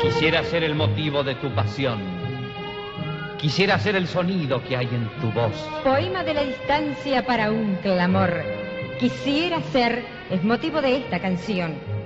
Quisiera ser el motivo de tu pasión. Quisiera ser el sonido que hay en tu voz. Poema de la distancia para un clamor. Quisiera ser es motivo de esta canción.